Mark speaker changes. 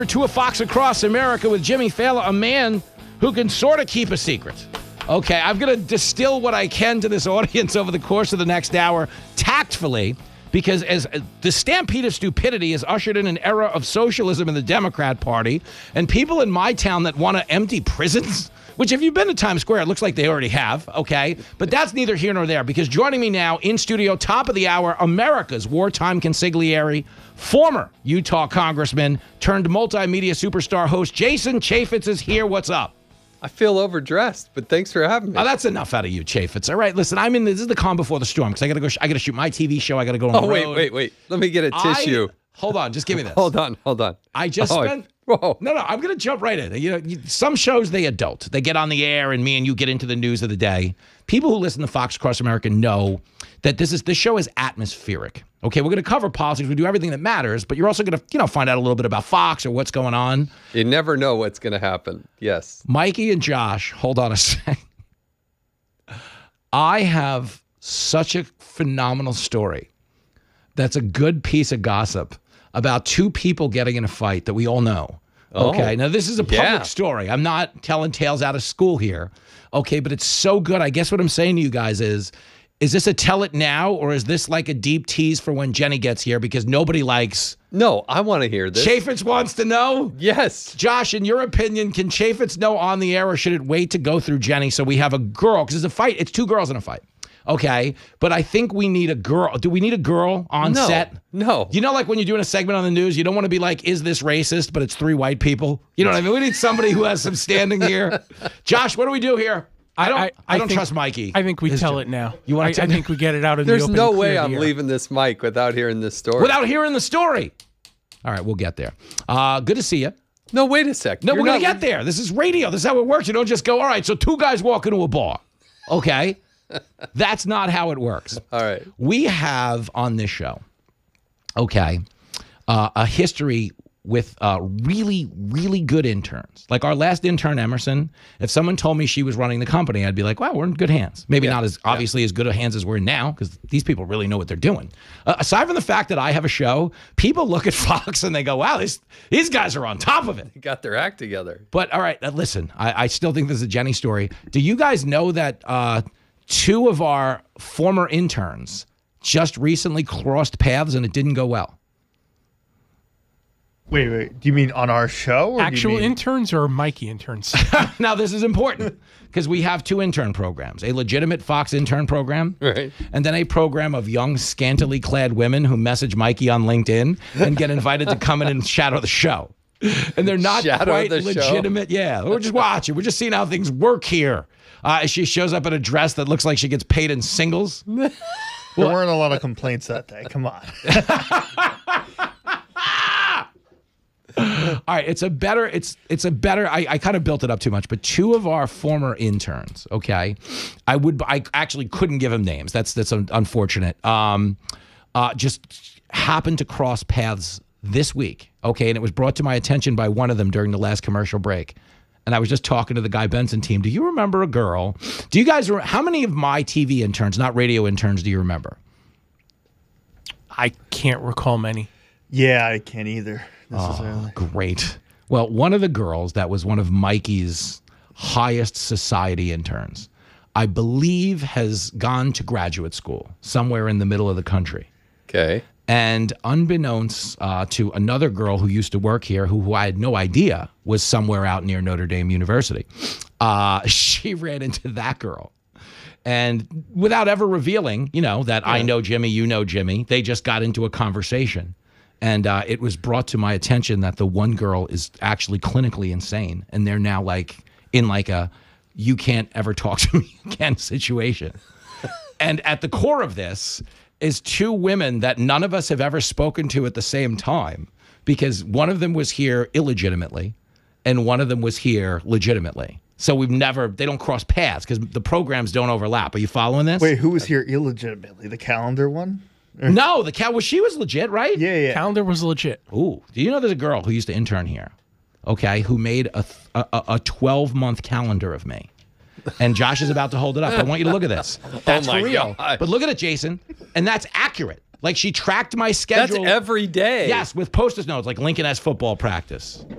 Speaker 1: To a Fox Across America with Jimmy Fallon, a man who can sort of keep a secret. Okay, I'm going to distill what I can to this audience over the course of the next hour tactfully, because as the stampede of stupidity has ushered in an era of socialism in the Democrat Party, and people in my town that want to empty prisons, which if you've been to Times Square, it looks like they already have, okay? But that's neither here nor there, because joining me now in studio, top of the hour, America's wartime consigliere, former Utah congressman turned multimedia superstar host Jason Chaffetz is here. What's up?
Speaker 2: I feel overdressed, but thanks for having me.
Speaker 1: Oh, that's enough out of you, Chaffetz. All right, listen, this is the calm before the storm, because I got to shoot my TV show. I got to go on the road.
Speaker 2: Wait. Let me get a tissue.
Speaker 1: Hold on, just give me this.
Speaker 2: Hold on.
Speaker 1: I just spent...
Speaker 2: Whoa.
Speaker 1: No, I'm going to jump right in. You know, some shows, they adult. They get on the air, and me and you get into the news of the day. People who listen to Fox Across America know that this show is atmospheric. Okay, we're going to cover politics. We do everything that matters, but you're also going to, find out a little bit about Fox or what's going on.
Speaker 2: You never know what's going to happen. Yes.
Speaker 1: Mikey and Josh, hold on a sec. I have such a phenomenal story that's a good piece of gossip about two people getting in a fight that we all know. Okay, now this is a public story. I'm not telling tales out of school here. Okay, but it's so good. I guess what I'm saying to you guys is this a tell it now, or is this like a deep tease for when Jenny gets here? Because nobody likes...
Speaker 2: No, I want to hear this.
Speaker 1: Chaffetz wants to know?
Speaker 2: Yes.
Speaker 1: Josh, in your opinion, can Chaffetz know on the air, or should it wait to go through Jenny so we have a girl? Because it's a fight. It's two girls in a fight. Okay, but I think we need a girl. Do we need a girl on set?
Speaker 2: No.
Speaker 1: You know, like when you're doing a segment on the news, you don't want to be like, is this racist? But it's three white people. You know what I mean? We need somebody who has some standing here. Josh, what do we do here? I don't trust Mikey.
Speaker 3: I think we tell it now.
Speaker 1: You want to?
Speaker 3: I think we get it out in the
Speaker 2: There's
Speaker 3: open.
Speaker 2: no way I'm leaving this mic without hearing this story.
Speaker 1: Without hearing the story. All right, we'll get there. Good to see you.
Speaker 2: No, wait a sec.
Speaker 1: No, we're going to get there. This is radio. This is how it works. You don't just go, all right, so two guys walk into a bar. Okay? That's not how it works.
Speaker 2: All right.
Speaker 1: We have on this show, a history with really, really good interns. Like our last intern, Emerson, if someone told me she was running the company, I'd be like, wow, we're in good hands. Maybe not as obviously as good of hands as we're in now, because these people really know what they're doing. Aside from the fact that I have a show, people look at Fox and they go, wow, these guys are on top of it.
Speaker 2: They got their act together.
Speaker 1: But all right, listen, I still think this is a Jenny story. Do you guys know that two of our former interns just recently crossed paths and it didn't go well?
Speaker 4: Wait. Do you mean on our show? Or
Speaker 3: Actual interns or Mikey interns?
Speaker 1: Now, this is important because we have two intern programs, a legitimate Fox intern program,
Speaker 2: right,
Speaker 1: and then a program of young, scantily clad women who message Mikey on LinkedIn and get invited to come in and shadow the show. And they're not quite legitimate. Show? Yeah, we're just watching. We're just seeing how things work here. She shows up in a dress that looks like she gets paid in singles.
Speaker 4: There weren't a lot of complaints that day. Come on.
Speaker 1: All right, it's a better. I kind of built it up too much, but two of our former interns. Okay, I actually couldn't give them names. That's unfortunate. Just happened to cross paths this week. Okay, and it was brought to my attention by one of them during the last commercial break. And I was just talking to the Guy Benson team. Do you remember a girl? Do you guys? How many of my TV interns, not radio interns, do you remember?
Speaker 3: I can't recall many.
Speaker 4: Yeah, I can't either.
Speaker 1: Oh, great. Well, one of the girls that was one of Mikey's highest society interns, I believe has gone to graduate school somewhere in the middle of the country.
Speaker 2: Okay.
Speaker 1: And unbeknownst to another girl who used to work here, who I had no idea was somewhere out near Notre Dame University, she ran into that girl. And without ever revealing, that I know Jimmy, you know Jimmy, they just got into a conversation. And it was brought to my attention that the one girl is actually clinically insane. And they're now in a you can't ever talk to me again situation. And at the core of this is two women that none of us have ever spoken to at the same time, because one of them was here illegitimately and one of them was here legitimately. So they don't cross paths because the programs don't overlap. Are you following this?
Speaker 4: Wait, who was here illegitimately? The calendar one?
Speaker 1: No, she was legit, right?
Speaker 4: Yeah.
Speaker 3: Calendar was legit.
Speaker 1: Ooh, do you know there's a girl who used to intern here, who made a 12-month calendar of me. And Josh is about to hold it up. I want you to look at this. That's for real.
Speaker 2: God.
Speaker 1: But look at it, Jason. And that's accurate. Like she tracked my
Speaker 2: That's
Speaker 1: schedule.
Speaker 2: every day.
Speaker 1: Yes, with Post-it notes, like Lincoln has football practice.